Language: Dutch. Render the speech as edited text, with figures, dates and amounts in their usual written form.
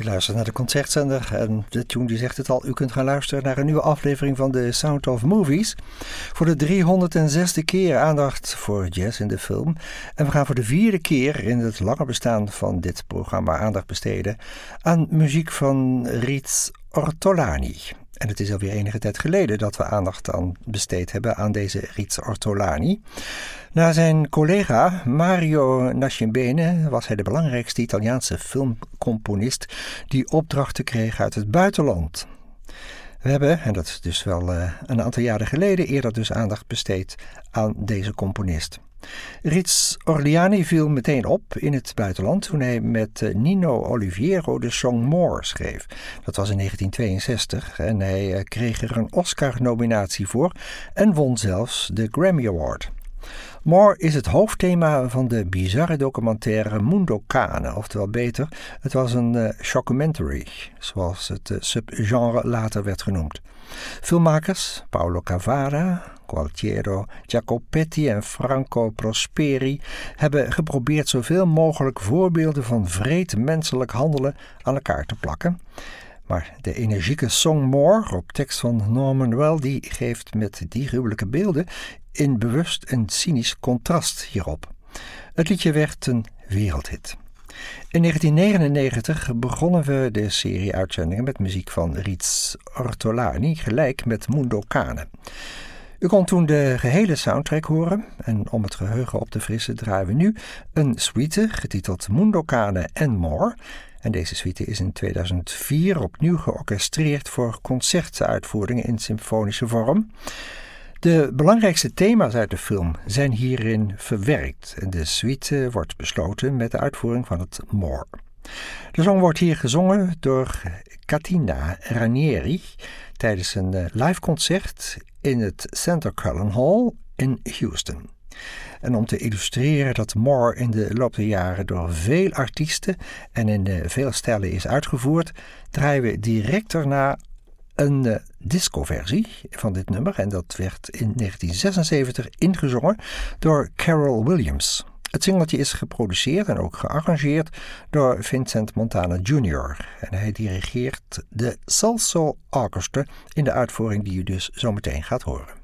U luistert naar de Concertzender en de tune die zegt het al. U kunt gaan luisteren naar een nieuwe aflevering van de Sound of Movies. Voor de 306e keer aandacht voor jazz in de film. En we gaan voor de 4e keer in het lange bestaan van dit programma aandacht besteden aan muziek van Riz Ortolani. En het is alweer enige tijd geleden dat we aandacht aan besteed hebben aan deze Riz Ortolani. Na zijn collega Mario Nascimbene was hij de belangrijkste Italiaanse filmcomponist die opdrachten kreeg uit het buitenland. We hebben, en dat is dus wel een aantal jaren geleden, eerder dus aandacht besteed aan deze componist. Riz Ortolani viel meteen op in het buitenland toen hij met Nino Oliviero de song More schreef. Dat was in 1962 en hij kreeg er een Oscar-nominatie voor en won zelfs de Grammy Award. More is het hoofdthema van de bizarre documentaire Mundo Cane, oftewel beter, het was een shockumentary, zoals het subgenre later werd genoemd. Filmmakers Paolo Cavara, Gualtiero Jacopetti en Franco Prosperi hebben geprobeerd zoveel mogelijk voorbeelden van wreed menselijk handelen aan elkaar te plakken. Maar de energieke song More, op tekst van Norman Rell, die geeft met die gruwelijke beelden in bewust en cynisch contrast hierop. Het liedje werd een wereldhit. In 1999 begonnen we de serie uitzendingen met muziek van Riz Ortolani, gelijk met Mundo Cane. U kon toen de gehele soundtrack horen en om het geheugen op te frissen draaien we nu een suite getiteld Mundo Cane and More. En deze suite is in 2004 opnieuw georchestreerd voor concertuitvoeringen in symfonische vorm. De belangrijkste thema's uit de film zijn hierin verwerkt en de suite wordt besloten met de uitvoering van het More. De song wordt hier gezongen door Katina Ranieri tijdens een live concert in het Center Cullen Hall in Houston. En om te illustreren dat More in de loop der jaren door veel artiesten en in vele stijlen is uitgevoerd, draaien we direct daarna een discoversie van dit nummer. En dat werd in 1976 ingezongen door Carol Williams. Het singeltje is geproduceerd en ook gearrangeerd door Vincent Montana Jr. En hij dirigeert de Salsoul Orchestra in de uitvoering die u dus zo meteen gaat horen.